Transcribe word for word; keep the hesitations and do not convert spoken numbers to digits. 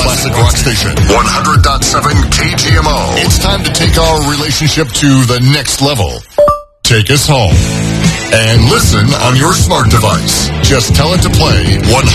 classic rock station, one hundred point seven K T M O. It's time to take our relationship to the next level. Take us home. And listen on your smart device. Just tell it to play one